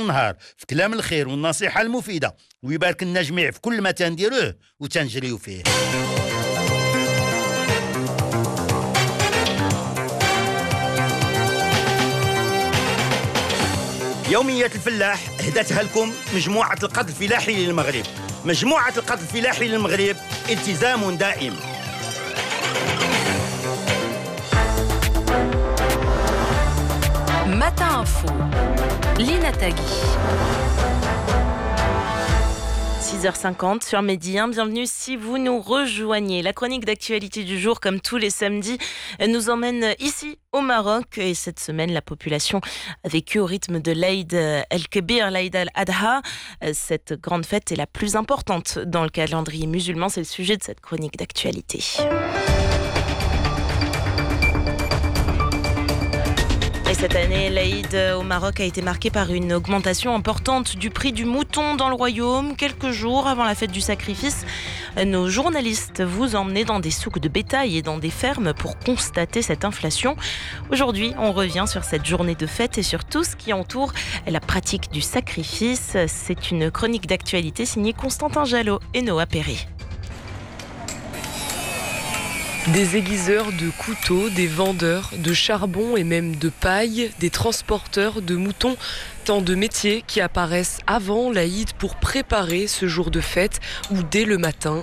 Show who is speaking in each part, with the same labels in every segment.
Speaker 1: النهار في كلام الخير والنصيحة المفيدة، ويبارك لنا جميع في كل ما تنديروه وتنجريو فيه. يومية الفلاح هدتها لكم مجموعة القط الفلاحي للمغرب. مجموعة القط الفلاحي للمغرب، التزام دائم.
Speaker 2: Matin Info, Lina Tagui. 6h50 sur Midi 1, bienvenue si vous nous rejoignez. La chronique d'actualité du jour, comme tous les samedis, nous emmène ici au Maroc. Et cette semaine, la population a vécu au rythme de l'Aïd el-Kébir, l'Aïd al-Adha. Cette grande fête est la plus importante dans le calendrier musulman. C'est le sujet de cette chronique d'actualité. Et cette année, l'Aïd au Maroc a été marqué par une augmentation importante du prix du mouton dans le royaume. Quelques jours avant la fête du sacrifice, nos journalistes vous emmenaient dans des souks de bétail et dans des fermes pour constater cette inflation. Aujourd'hui, on revient sur cette journée de fête et sur tout ce qui entoure la pratique du sacrifice. C'est une chronique d'actualité signée Constantin Jalot et Noah Perret.
Speaker 3: Des aiguiseurs de couteaux, des vendeurs de charbon et même de paille, des transporteurs de moutons, tant de métiers qui apparaissent avant l'Aïd pour préparer ce jour de fête ou dès le matin.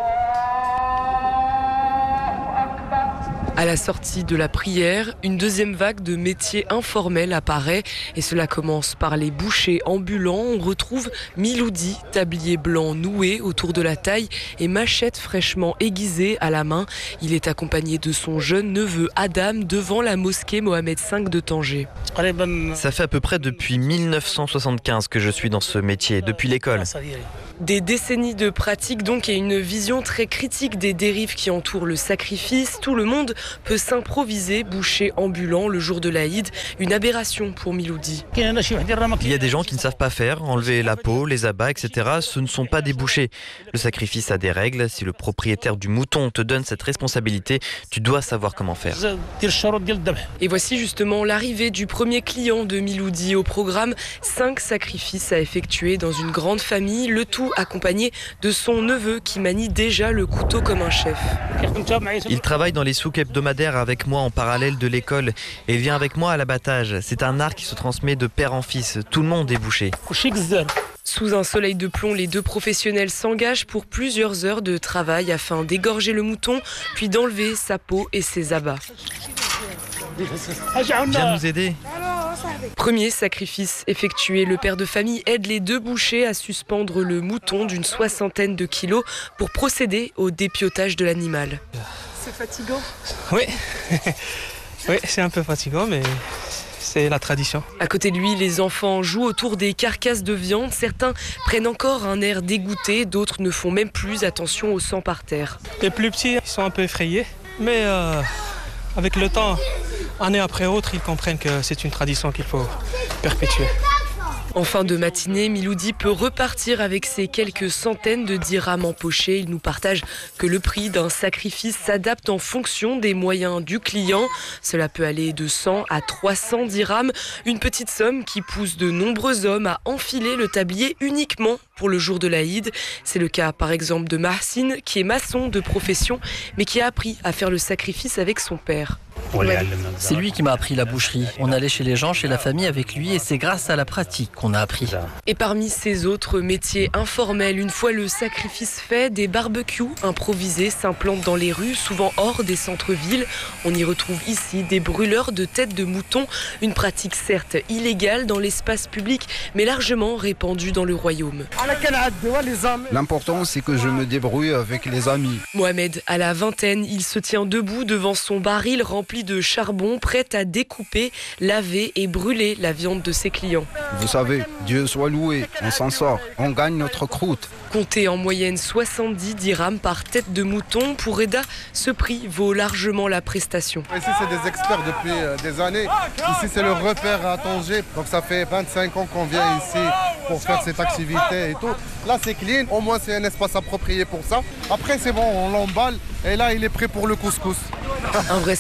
Speaker 3: À la sortie de la prière, une deuxième vague de métiers informels apparaît et cela commence par les bouchers ambulants. On retrouve Miloudi, tablier blanc noué autour de la taille et machette fraîchement aiguisée à la main. Il est accompagné de son jeune neveu Adam devant la mosquée Mohamed V de Tanger.
Speaker 4: Ça fait à peu près depuis 1975 que je suis dans ce métier, depuis l'école.
Speaker 3: Des décennies de pratique donc et une vision très critique des dérives qui entourent le sacrifice. Tout le monde peut s'improviser boucher ambulant le jour de l'Aïd, une aberration pour Miloudi.
Speaker 4: Il y a des gens qui ne savent pas faire, enlever la peau, les abats, etc. Ce ne sont pas des bouchers. Le sacrifice a des règles. Si le propriétaire du mouton te donne cette responsabilité, tu dois savoir comment faire.
Speaker 3: Et voici justement l'arrivée du premier client de Miloudi au programme. 5 sacrifices à effectuer dans une grande famille, le tout accompagné de son neveu qui manie déjà le couteau comme un chef.
Speaker 4: Il travaille dans les souks hebdomadaires avec moi en parallèle de l'école et il vient avec moi à l'abattage. C'est un art qui se transmet de père en fils. Tout le monde est boucher.
Speaker 3: Sous un soleil de plomb, les deux professionnels s'engagent pour plusieurs heures de travail afin d'égorger le mouton, puis d'enlever sa peau et ses abats.
Speaker 4: Viens nous aider.
Speaker 3: Premier sacrifice effectué, le père de famille aide les deux bouchers à suspendre le mouton d'une 60aine de kilos pour procéder au dépiotage de l'animal. C'est fatigant ?
Speaker 5: Oui, oui, c'est un peu fatigant, mais c'est la tradition.
Speaker 3: À côté de lui, les enfants jouent autour des carcasses de viande. Certains prennent encore un air dégoûté, d'autres ne font même plus attention au sang par terre.
Speaker 5: Les plus petits, ils sont un peu effrayés, mais avec le temps, année après autre, ils comprennent que c'est une tradition qu'il faut perpétuer.
Speaker 3: En fin de matinée, Miloudi peut repartir avec ses quelques centaines de dirhams empochés. Il nous partage que le prix d'un sacrifice s'adapte en fonction des moyens du client. Cela peut aller de 100 à 300 dirhams, une petite somme qui pousse de nombreux hommes à enfiler le tablier uniquement pour le jour de l'Aïd. C'est le cas par exemple de Mahsine, qui est maçon de profession, mais qui a appris à faire le sacrifice avec son père.
Speaker 6: C'est lui qui m'a appris la boucherie. On allait chez les gens, chez la famille avec lui et c'est grâce à la pratique qu'on a appris.
Speaker 3: Et parmi ces autres métiers informels, une fois le sacrifice fait, des barbecues improvisés s'implantent dans les rues, souvent hors des centres-villes. On y retrouve ici des brûleurs de têtes de mouton, une pratique certes illégale dans l'espace public, mais largement répandue dans le royaume.
Speaker 7: L'important, c'est que je me débrouille avec les amis.
Speaker 3: Mohamed a la vingtaine, il se tient debout devant son baril rempli de charbon, prêt à découper, laver et brûler la viande de ses clients.
Speaker 7: Vous savez, Dieu soit loué, on s'en sort, on gagne notre croûte.
Speaker 3: Comptez en moyenne 70 dirhams par tête de mouton. Pour Reda, ce prix vaut largement la prestation.
Speaker 8: Ici, c'est des experts depuis des années. Ici, c'est le repère à Tanger. Donc, ça fait 25 ans qu'on vient ici pour faire cette activité et tout. Là, c'est clean. Au moins, c'est un espace approprié pour ça. Après, c'est bon, on l'emballe. Et là, il est prêt pour le couscous.
Speaker 3: Un vrai